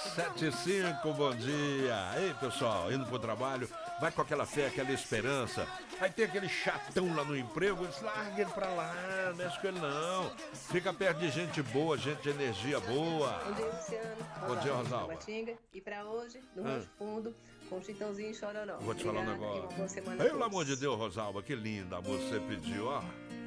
7h05, bom dia. Ei, pessoal, indo pro trabalho, vai com aquela fé, aquela esperança. Aí tem aquele chatão lá no emprego, eles larga ele pra lá, não mexe com ele não. Fica perto de gente boa, gente de energia boa. Bom dia, Luciano. Bom dia, Rosalba. Tabatinga. E pra hoje, no Rancho Fundo, com Chitãozinho e Chororó. Vou te falar um Obrigada negócio. e uma boa semana a Pelo todos. amor de Deus, Rosalba, que linda a música que você pediu, ó.